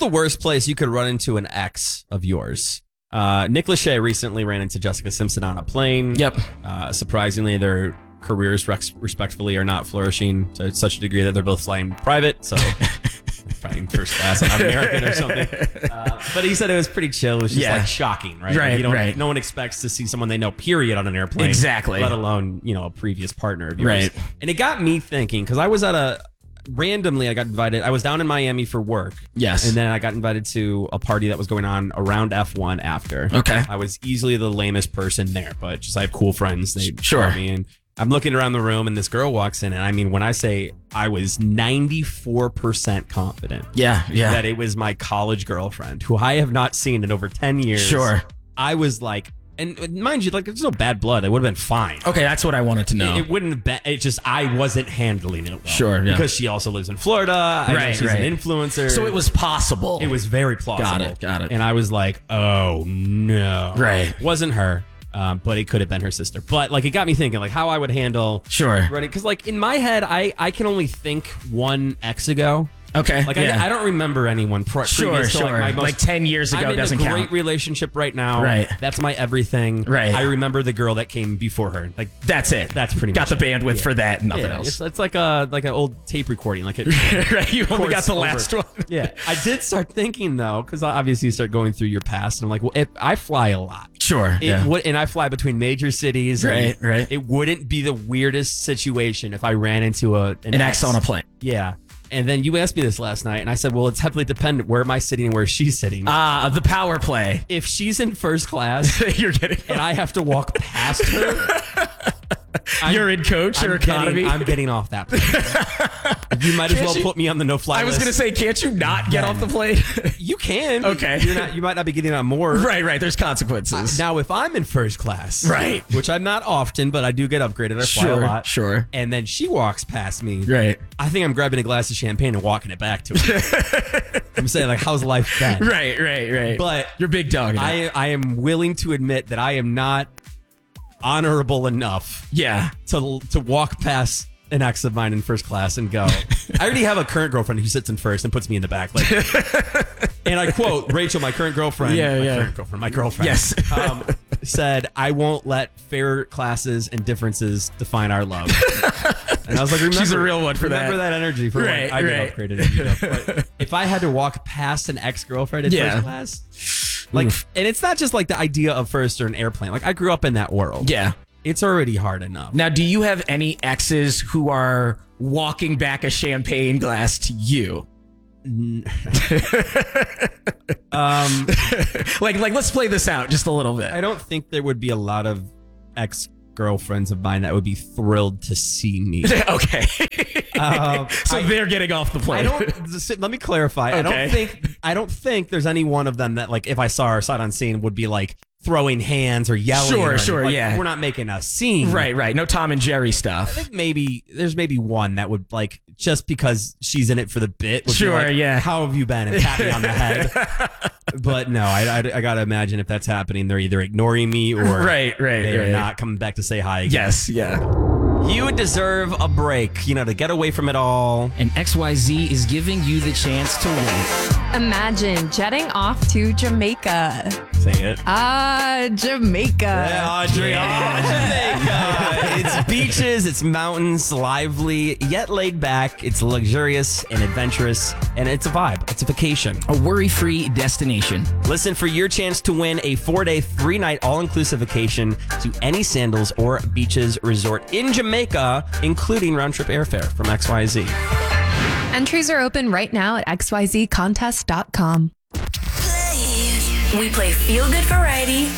worst place you could run into an ex of yours? Nick Lachey recently ran into Jessica Simpson on a plane. Yep. Surprisingly, their careers respectfully are not flourishing to such a degree that they're both flying private. So flying first class, not American or something. But he said it was pretty chill. It was just like shocking, right? Right, like no one expects to see someone they know, period, on an airplane. Exactly. Let alone, a previous partner of yours. Right. And it got me thinking, because I was randomly, I got invited. I was down in Miami for work. Yes. And then I got invited to a party that was going on around F1 after. Okay. I was easily the lamest person there, but just I have cool friends. They Sure. call me, and I'm looking around the room, and this girl walks in, and I mean, when I say I was 94% confident that it was my college girlfriend, who I have not seen in over 10 years. Sure. I was like, and mind you, like, there's no bad blood. It would have been fine. Okay, that's what I wanted to know. It wouldn't have been, it just, I wasn't handling it well. Sure, yeah. Because she also lives in Florida. I know she's an influencer. So it was possible. It was very plausible. Got it. And I was like, oh, no. Right. Wasn't her. But it could have been her sister. But like, it got me thinking, like, how I would handle running. Because like in my head, I can only think one ex ago. Okay. Like I don't remember anyone previous to like 10 years ago doesn't count. I'm in a great relationship right now. Right. That's my everything. Right. I remember the girl that came before her. Like that's it. That's pretty got much the bandwidth for that and nothing else. It's like an old tape recording. Like it. Right. You only got the last one. Yeah. I did start thinking though, because obviously you start going through your past, and I'm like, well, I fly a lot. Sure. And I fly between major cities. Right. It wouldn't be the weirdest situation if I ran into an ex on a plane. Yeah. And then you asked me this last night, and I said, well, it's heavily dependent. Where am I sitting and where she's sitting? The power play. If she's in first class, you're getting, and I have to walk past her, you're in coach or economy. I'm getting off that plane. You might as well put me on the no-fly list. I was going to say, can't you not get off the plane? You can. Okay. You might not be getting on more. Right. There's consequences. Now, if I'm in first class, right, which I'm not often, but I do get upgraded. I fly a lot. Sure. And then she walks past me. Right. I think I'm grabbing a glass of champagne and walking it back to her. I'm saying, like, how's life been? Right. But you're big dog. I am willing to admit that I am not honorable enough. To walk past an ex of mine in first class and go, I already have a current girlfriend who sits in first and puts me in the back. Like, and I quote, Rachel, my current girlfriend. My girlfriend. Yes. Said, I won't let fair classes and differences define our love. And I was like, remember, she's a real one for remember that energy for right, I get upgraded. But if I had to walk past an ex-girlfriend in first class, like, and it's not just like the idea of first or an airplane. Like, I grew up in that world. Yeah. It's already hard enough. Now, do you have any exes who are walking back a champagne glass to you? Like let's play this out just a little bit. I don't think there would be a lot of ex-girlfriends of mine that would be thrilled to see me. Okay. So they're getting off the plane. Let me clarify. Okay. I don't think there's any one of them that, like, if I saw her sight unseen, would be like throwing hands or yelling. Sure, like, yeah. We're not making a scene. Right. No Tom and Jerry I stuff. think there's maybe one that would, like, just because she's in it for the bit. Would sure, be like, yeah. How have you been? And pat me on the head. But no, I gotta imagine if that's happening, they're either ignoring me or they're not coming back to say hi again. Yes, yeah. You deserve a break, to get away from it all. And XYZ is giving you the chance to win. Imagine jetting off to Jamaica. Say it. Jamaica. Jamaica. It's beaches, it's mountains, lively, yet laid back. It's luxurious and adventurous, and it's a vibe. It's a vacation. A worry-free destination. Listen for your chance to win a 4-day, 3-night, all-inclusive vacation to any Sandals or Beaches resort in Jamaica, including round-trip airfare from XYZ. Entries are open right now at xyzcontest.com. We play feel-good variety